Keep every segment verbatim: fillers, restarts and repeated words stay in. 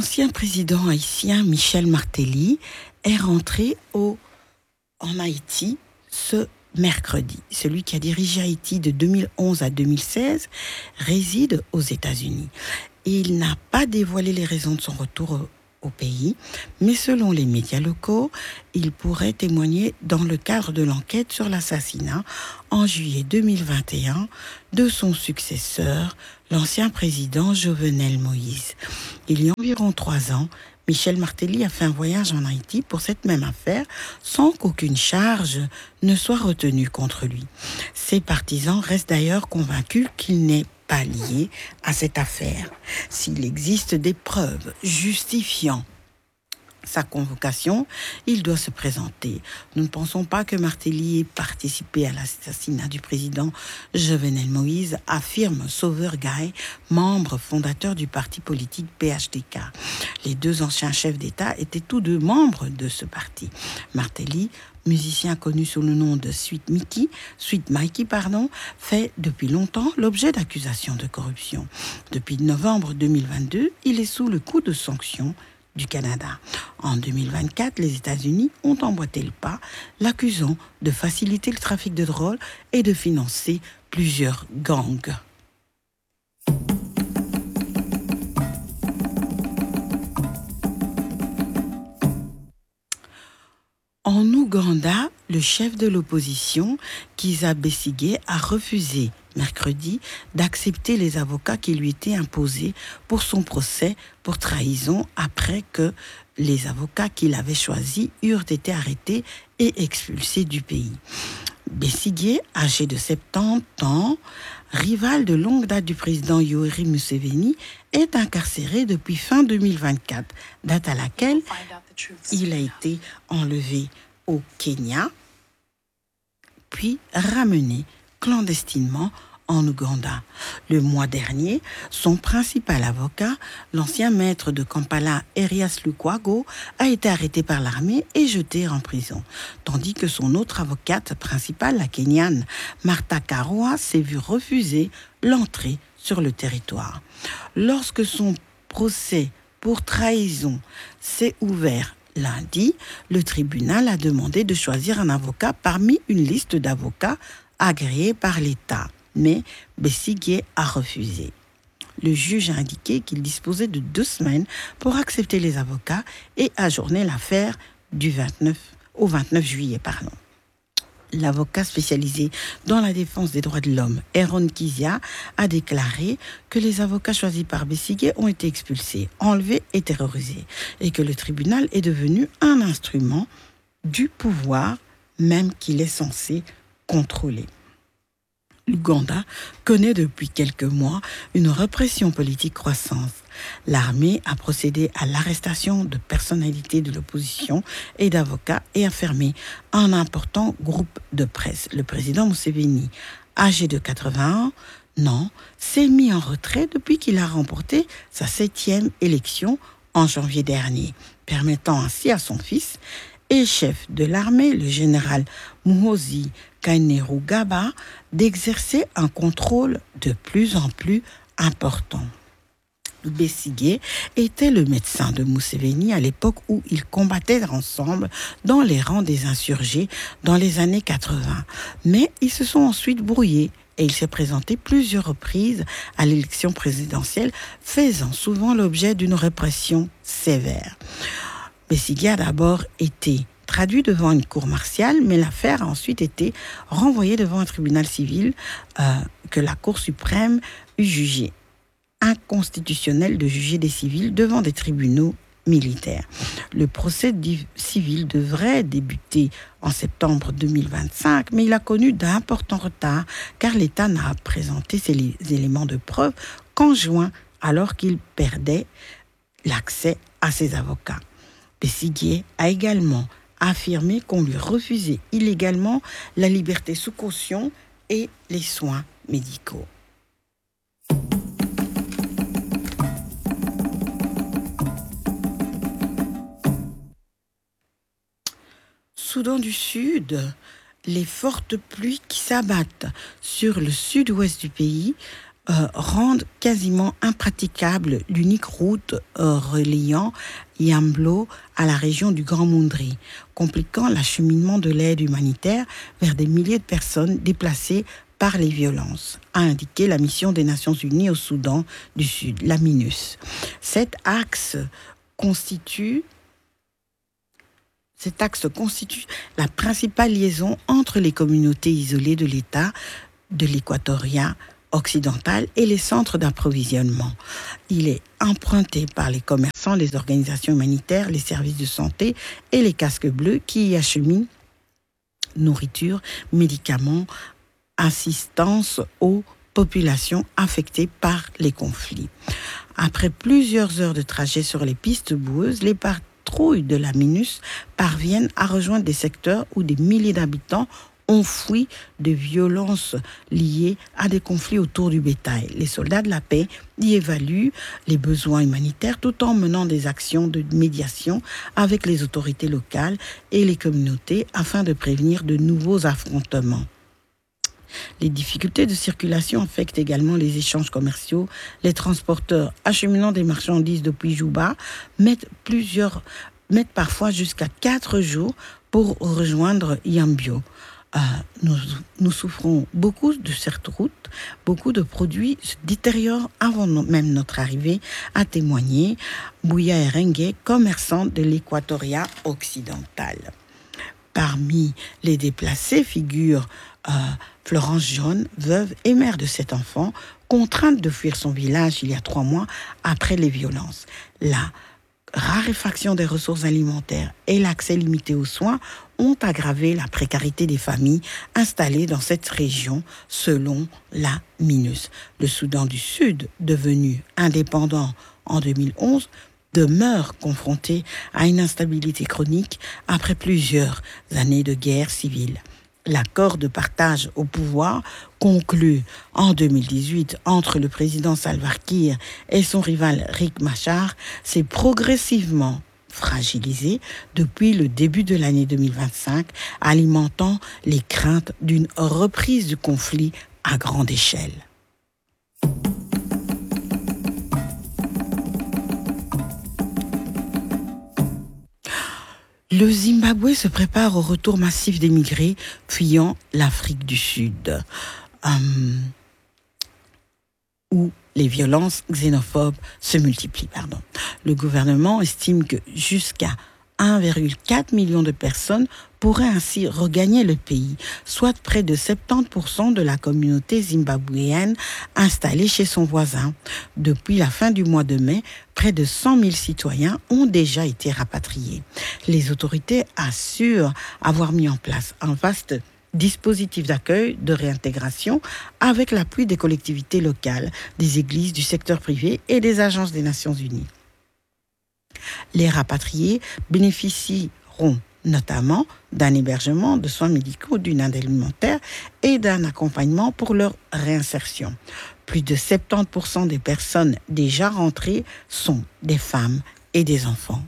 L'ancien président haïtien Michel Martelly est rentré au, en Haïti ce mercredi. Celui qui a dirigé Haïti de deux mille onze à deux mille seize réside aux États-Unis. Il n'a pas dévoilé les raisons de son retour au, au pays, mais selon les médias locaux, il pourrait témoigner dans le cadre de l'enquête sur l'assassinat en juillet deux mille vingt et un de son successeur, l'ancien président Jovenel Moïse. Il y a environ trois ans, Michel Martelly a fait un voyage en Haïti pour cette même affaire sans qu'aucune charge ne soit retenue contre lui. Ses partisans restent d'ailleurs convaincus qu'il n'est pas lié à cette affaire. S'il existe des preuves justifiant sa convocation, il doit se présenter. Nous ne pensons pas que Martelly ait participé à l'assassinat du président Jovenel Moïse, affirme Sauveur Gaye, membre fondateur du parti politique P H D K. Les deux anciens chefs d'État étaient tous deux membres de ce parti. Martelly, musicien connu sous le nom de Sweet Mickey, Sweet Mikey, pardon, fait depuis longtemps l'objet d'accusations de corruption. Depuis novembre deux mille vingt-deux, il est sous le coup de sanctions du Canada. En deux mille vingt-quatre, les États-Unis ont emboîté le pas, l'accusant de faciliter le trafic de drogue et de financer plusieurs gangs. En Ouganda, le chef de l'opposition, Kizza Besigye, a refusé mercredi d'accepter les avocats qui lui étaient imposés pour son procès pour trahison après que les avocats qu'il avait choisis eurent été arrêtés et expulsés du pays. Besigye, âgé de soixante-dix ans, rival de longue date du président Yoweri Museveni, est incarcéré depuis fin deux mille vingt-quatre, date à laquelle il a été enlevé au Kenya, puis ramené clandestinement en Ouganda. Le mois dernier, son principal avocat, l'ancien maître de Kampala, Erias Lukwago, a été arrêté par l'armée et jeté en prison, tandis que son autre avocate principale, la Kenyane Martha Karua, s'est vue refuser l'entrée sur le territoire. Lorsque son procès pour trahison s'est ouvert lundi, le tribunal a demandé de choisir un avocat parmi une liste d'avocats agréés par l'État. Mais Besigye a refusé. Le juge a indiqué qu'il disposait de deux semaines pour accepter les avocats et ajourner l'affaire du vingt-neuf au vingt-neuf juillet. Pardon. L'avocat spécialisé dans la défense des droits de l'homme, Aaron Kizia, a déclaré que les avocats choisis par Besigye ont été expulsés, enlevés et terrorisés, et que le tribunal est devenu un instrument du pouvoir, même qu'il est censé contrôler. L'Ouganda connaît depuis quelques mois une répression politique croissante. L'armée a procédé à l'arrestation de personnalités de l'opposition et d'avocats et a fermé un important groupe de presse. Le président Museveni, âgé de quatre-vingts ans, s'est mis en retrait depuis qu'il a remporté sa septième élection en janvier dernier, permettant ainsi à son fils et chef de l'armée, le général Muhoozi Kainerugaba, d'exercer un contrôle de plus en plus important. Besigye était le médecin de Museveni à l'époque où ils combattaient ensemble dans les rangs des insurgés dans les années quatre-vingts. Mais ils se sont ensuite brouillés et il s'est présenté plusieurs reprises à l'élection présidentielle, faisant souvent l'objet d'une répression sévère. Besigye a d'abord été traduit devant une cour martiale, mais l'affaire a ensuite été renvoyée devant un tribunal civil euh, que la Cour suprême eut jugé inconstitutionnel de juger des civils devant des tribunaux militaires. Le procès civil devrait débuter en septembre deux mille vingt-cinq, mais il a connu d'importants retards car l'État n'a présenté ses éléments de preuve qu'en juin, alors qu'il perdait l'accès à ses avocats. Besigye a également affirmé qu'on lui refusait illégalement la liberté sous caution et les soins médicaux. Soudan du Sud, les fortes pluies qui s'abattent sur le sud-ouest du pays euh, rendent quasiment impraticable l'unique route euh, reliant Yamblo à la région du Grand Moundri, compliquant l'acheminement de l'aide humanitaire vers des milliers de personnes déplacées par les violences, a indiqué la mission des Nations Unies au Soudan du Sud, la MINUS. Cet axe constitue Cet axe constitue la principale liaison entre les communautés isolées de l'État de l'Équatoria occidental et les centres d'approvisionnement. Il est emprunté par les commerçants, les organisations humanitaires, les services de santé et les casques bleus qui y acheminent nourriture, médicaments, assistance aux populations affectées par les conflits. Après plusieurs heures de trajet sur les pistes boueuses, les patrouilles de la MINUS parviennent à rejoindre des secteurs où des milliers d'habitants ont fui de violences liées à des conflits autour du bétail. Les soldats de la paix y évaluent les besoins humanitaires tout en menant des actions de médiation avec les autorités locales et les communautés afin de prévenir de nouveaux affrontements. Les difficultés de circulation affectent également les échanges commerciaux. Les transporteurs acheminant des marchandises depuis Juba mettent, plusieurs, mettent parfois jusqu'à quatre jours pour rejoindre Yambio. Euh, nous, nous souffrons beaucoup de cette route. Beaucoup de produits se détériorent avant même notre arrivée, a témoigné Bouya Erengue, commerçant de l'Équatoria occidental. Parmi les déplacés figure euh, Florence Jaune, veuve et mère de sept enfants, contrainte de fuir son village il y a trois mois après les violences. La raréfaction des ressources alimentaires et l'accès limité aux soins ont aggravé la précarité des familles installées dans cette région, selon la MINUS. Le Soudan du Sud, devenu indépendant en deux mille onze, demeure confronté à une instabilité chronique après plusieurs années de guerre civile. L'accord de partage au pouvoir conclu en deux mille dix-huit entre le président Salva Kiir et son rival Riek Machar s'est progressivement fragilisé depuis le début de l'année deux mille vingt-cinq, alimentant les craintes d'une reprise du conflit à grande échelle. Le Zimbabwe se prépare au retour massif d'émigrés fuyant l'Afrique du Sud, euh, où les violences xénophobes se multiplient. Pardon. Le gouvernement estime que jusqu'à un virgule quatre million de personnes pourraient ainsi regagner le pays, soit près de soixante-dix pour cent de la communauté zimbabwéenne installée chez son voisin. Depuis la fin du mois de mai, près de cent mille citoyens ont déjà été rapatriés. Les autorités assurent avoir mis en place un vaste dispositif d'accueil, de réintégration, avec l'appui des collectivités locales, des églises, du secteur privé et des agences des Nations Unies. Les rapatriés bénéficieront notamment d'un hébergement, de soins médicaux, d'une aide alimentaire et d'un accompagnement pour leur réinsertion. Plus de soixante-dix pour cent des personnes déjà rentrées sont des femmes et des enfants.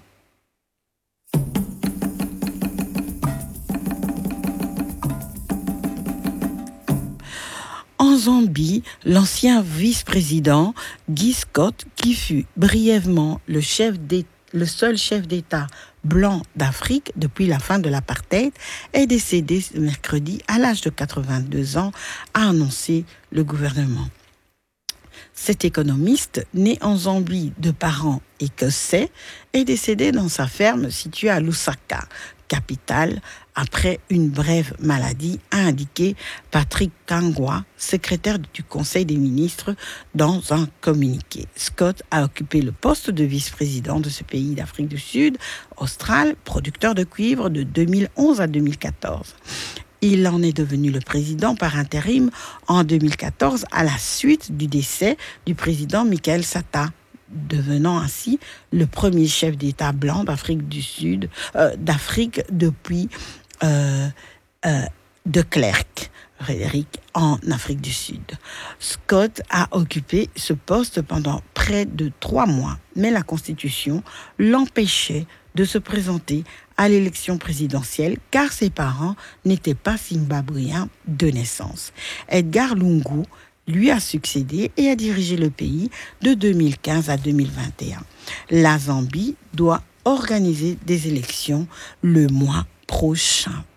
En Zambie, l'ancien vice-président Guy Scott, qui fut brièvement le, chef le seul chef d'État blanc d'Afrique depuis la fin de l'apartheid, est décédé ce mercredi à l'âge de quatre-vingt-deux ans, a annoncé le gouvernement. Cet économiste, né en Zambie de parents écossais, est décédé dans sa ferme située à Lusaka, capitale, après une brève maladie, a indiqué Patrick Kangwa, secrétaire du Conseil des ministres, dans un communiqué. Scott a occupé le poste de vice-président de ce pays d'Afrique du Sud, austral, producteur de cuivre de deux mille onze à deux mille quatorze. Il en est devenu le président par intérim en deux mille quatorze à la suite du décès du président Michael Sata, devenant ainsi le premier chef d'État blanc d'Afrique du Sud, euh, d'Afrique depuis euh, euh, de Klerk, Frédéric, en Afrique du Sud. Scott a occupé ce poste pendant près de trois mois, mais la Constitution l'empêchait de se présenter à l'élection présidentielle car ses parents n'étaient pas zimbabwéens de naissance. Edgar Lungu, lui a succédé et a dirigé le pays de deux mille quinze à deux mille vingt et un. La Zambie doit organiser des élections le mois prochain.